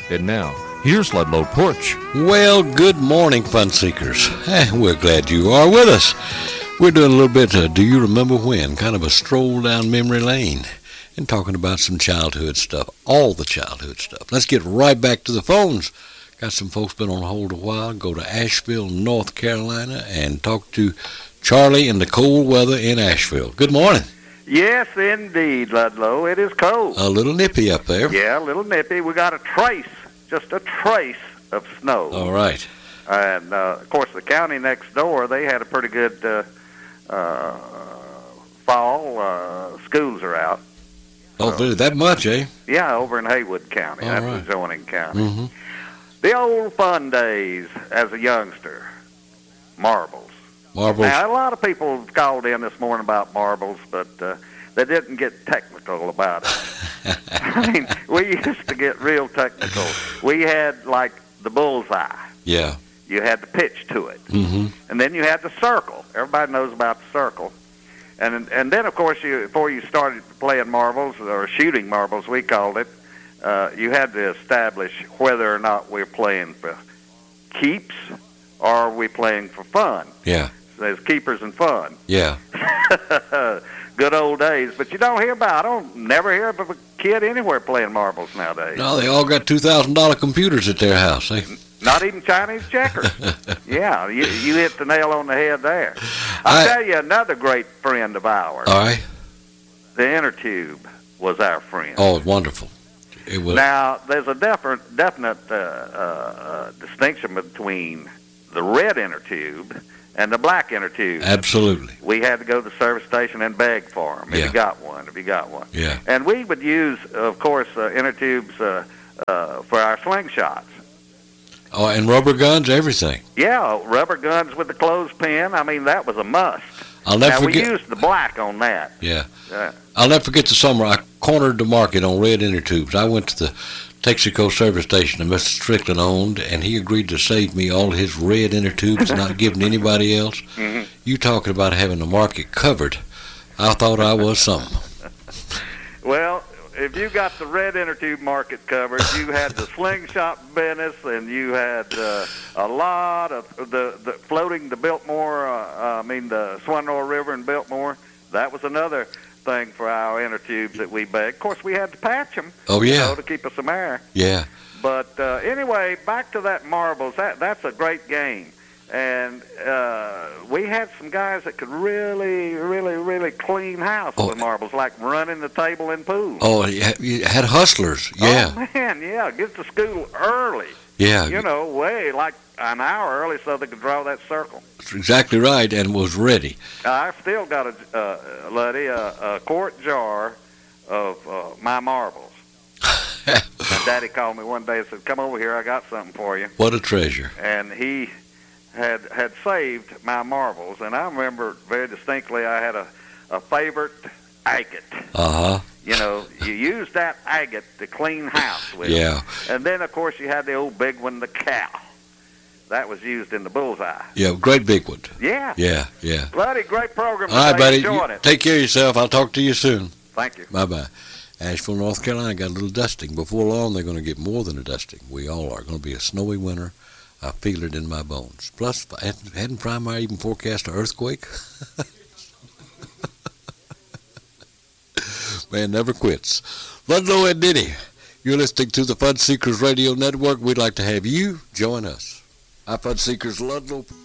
And now, here's Ludlow Porch. Well, good morning, fun seekers. We're glad you are with us. We're doing a little bit of Do You Remember When? Kind of a stroll down memory lane and talking about some childhood stuff, all the childhood stuff. Let's get right back to the phones. Got some folks been on hold a while. Go to Asheville, North Carolina, and talk to Charlie in the cold weather in Asheville. Good morning. Yes, indeed, Ludlow. It is cold. A little nippy up there. Yeah, a little nippy. We got a trace, just a trace of snow. All right. And, of course, the county next door, they had a pretty good fall. Schools are out. Oh, really? That much, eh? Yeah, over in Haywood County. All That's right. the zoning county. Mm-hmm. The old fun days as a youngster. Marbles. Marbles. Now, a lot of people called in this morning about marbles, but they didn't get technical about it. I mean, we used to get real technical. We had, like, the bullseye. Yeah. You had to pitch to it. Mm-hmm. And then you had the circle. Everybody knows about the circle. And then, of course, before you started playing marbles, or shooting marbles, we called it, you had to establish whether or not we're playing for keeps or are we playing for fun. Yeah. So there's keepers and fun. Yeah. Good old days. But you don't hear about, I don't never hear of a kid anywhere playing marbles nowadays. No, they all got $2,000 computers at their house, eh? Not even Chinese checkers. Yeah, you hit the nail on the head there. I'll tell you another great friend of ours. All right. The inner tube was our friend. Oh, wonderful. It was. Now, there's a definite distinction between the red inner tube and the black inner tube. Absolutely. We had to go to the service station and beg for them if Yeah. you got one, Yeah. And we would use, of course, inner tubes for our slingshots. Oh, and rubber guns, everything. Yeah, rubber guns with the clothespin. I mean, that was a must. I'll never Now, forget. we used the black on that. Yeah. I'll never forget the summer I cornered the market on red inner tubes. I went to the Texaco service station that Mr. Strickland owned, and he agreed to save me all his red inner tubes and not giving anybody else. Mm-hmm. You talking about having the market covered. I thought I was something. Well, if you got the red inner tube market covered, you had the slingshot business, and you had a lot of the floating the Biltmore, the Swanroy River in Biltmore. That was another thing for our inner tubes that we begged. Of course, we had to patch them. Oh, yeah. To keep us some air. Yeah. But anyway, back to that marbles. That's a great game. And we had some guys that could really, really, really clean house with marbles, like running the table in pool. Oh, you had hustlers. Yeah. Oh, man, yeah. Get to school early. Yeah. Way like an hour early so they could draw that circle. That's exactly right, and was ready. I still got a quart jar of my marbles. And Daddy called me one day and said, "Come over here, I got something for you." What a treasure. And he had saved my marbles, and I remember very distinctly I had a favorite agate. Uh-huh. You used that agate to clean house with. Yeah. And then, of course, you had the old big one, the cow. That was used in the bullseye. Yeah, great big one. Yeah. Yeah, yeah. Bloody great program. All right, buddy. Enjoyed it. Take care of yourself. I'll talk to you soon. Thank you. Bye-bye. Asheville, North Carolina got a little dusting. Before long, they're going to get more than a dusting. We all are. Going to be a snowy winter. I feel it in my bones. Plus, hadn't Primary even forecast an earthquake? Man never quits. Ludlow and Denny, you're listening to the Fun Seekers Radio Network. We'd like to have you join us. Our Fun Seekers, Ludlow.